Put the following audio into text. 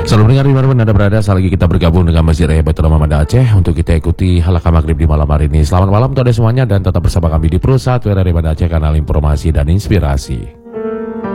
Selamat mendengar dimanapun Anda berada. Saat lagi kita bergabung dengan Masjid Raya Baitul Mamanda Aceh untuk kita ikuti halaqah maghrib di malam hari ini. Selamat malam untuk Anda semuanya dan tetap bersama kami di Pro 1 Raya Baitul Aceh, kanal informasi dan inspirasi.